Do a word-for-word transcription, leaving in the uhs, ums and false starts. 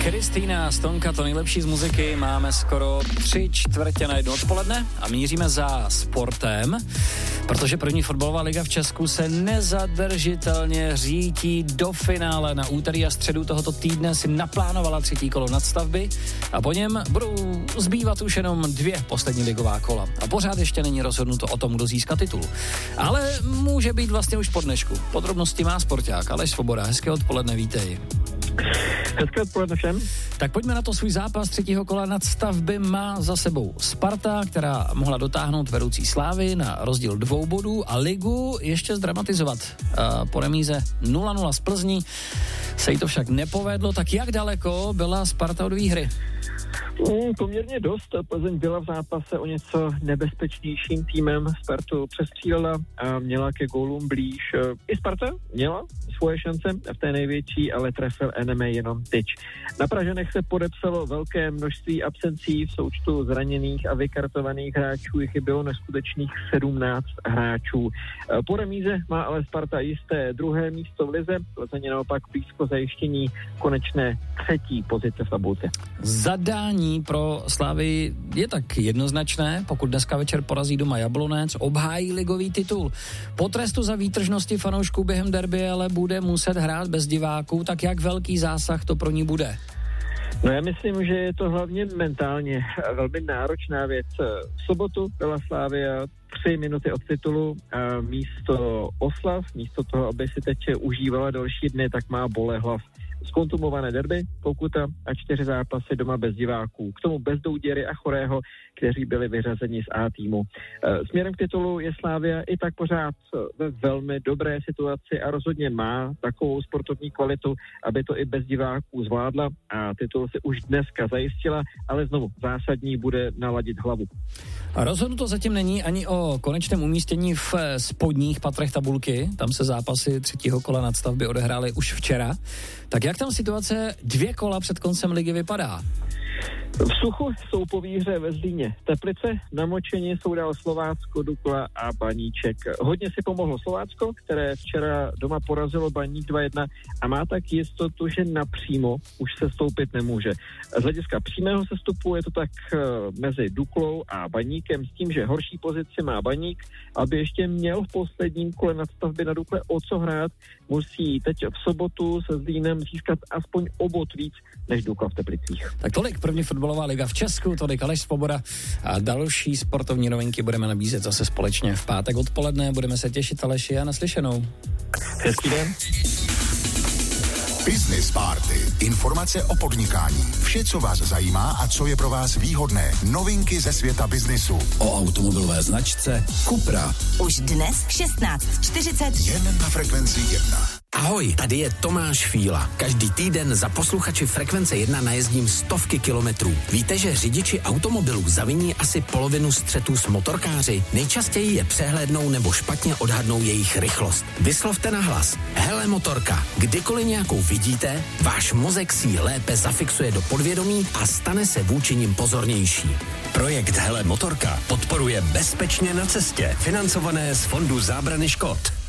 Kristýna, Stonka, to nejlepší z muziky. Máme skoro tři čtvrtě na jedno odpoledne a míříme za sportem, protože první fotbalová liga v Česku se nezadržitelně řítí do finále. Na úterý a středu tohoto týdne si naplánovala třetí kolo nadstavby a po něm budou zbývat už jenom dvě poslední ligová kola. A pořád ještě není rozhodnuto o tom, kdo získá titul. Ale může být vlastně už po dnešku. Podrobnosti má sporták Aleš Svoboda. Hezké odpoledne, vítej. Hezké odpoledne všem. Tak pojďme na to, svůj zápas třetího kola nadstavby má za sebou Sparta, která mohla dotáhnout vedoucí Slávy na rozdíl dvou bodů a ligu ještě zdramatizovat. Po remíze nula nula z Plzní se jí to však nepovedlo, tak jak daleko byla Sparta od výhry? Mm, poměrně dost. Plzeň byla v zápase o něco nebezpečnějším týmem. Spartu přestřílela a měla ke gólům blíž. I Sparta měla svoje šance v té největší, ale trefil N M A jenom tyč. Na Pražanech se podepsalo velké množství absencí v součtu zraněných a vykartovaných hráčů. Jich bylo neskutečných sedmnáct hráčů. Po remíze má ale Sparta jisté druhé místo v lize. Plzeň je naopak blízko zajištění konečné třetí pozice v tabulce. Zadání pro Slávy je tak jednoznačné, pokud dneska večer porazí doma Jablonec, obhájí ligový titul. Po trestu za výtržnosti fanoušků během derby ale bude muset hrát bez diváků, tak jak velký zásah to pro ní bude? No já myslím, že je to hlavně mentálně velmi náročná věc. V sobotu byla Slavia tři minuty od titulu a místo oslav, místo toho, aby si teď užívala další dny, tak má bolehlav. Zkontumované derby, pokuta a čtyři zápasy doma bez diváků. K tomu bez Douděry a Chorého, kteří byli vyřazeni z A týmu. Směrem k titulu je Slavia i tak pořád ve velmi dobré situaci a rozhodně má takovou sportovní kvalitu, aby to i bez diváků zvládla a titul si už dneska zajistila, ale znovu zásadní bude naladit hlavu. A rozhodnuto zatím není ani o konečném umístění v spodních patrech tabulky. Tam se zápasy třetího kola nadstavby odehrály už včera. Tak jak tam situace dvě kola před koncem ligy vypadá? V suchu jsou po výhře ve Zlíně Teplice, na močení jsou dál Slovácko, Dukla a Baníček. Hodně si pomohlo Slovácko, které včera doma porazilo Baník dva jedna a má tak jistotu, že napřímo už se stoupit nemůže. Z hlediska přímého sestupu je to tak mezi Duklou a Baníkem s tím, že horší pozici má Baník, aby ještě měl v posledním kole nadstavby na Dukle o co hrát, musí teď v sobotu se Zlínem získat aspoň o bod víc než Dukla v Teplicích. Tak tolik první fotbalová liga v Česku, tolik Aleš Svoboda a další sportovní novinky budeme nabízet zase společně v pátek odpoledne. Budeme se těšit, Aleši, a naslyšenou. Hezký den. Business Party. Informace o podnikání. Vše, co vás zajímá a co je pro vás výhodné. Novinky ze světa biznisu. O automobilové značce Cupra. Už dnes v šestnáct čtyřicet. Jen na Frekvenci jedna. Ahoj, tady je Tomáš Fíla. Každý týden za posluchači Frekvence jedna najezdím stovky kilometrů. Víte, že řidiči automobilů zaviní asi polovinu střetů s motorkáři? Nejčastěji je přehlédnou nebo špatně odhadnou jejich rychlost. Vyslovte nahlas. Hele motorka, kdykoliv nějakou vidíte, váš mozek si ji lépe zafixuje do podvědomí a stane se vůči nim pozornější. Projekt Hele motorka podporuje Bezpečně na cestě, financované z Fondu zábrany škod.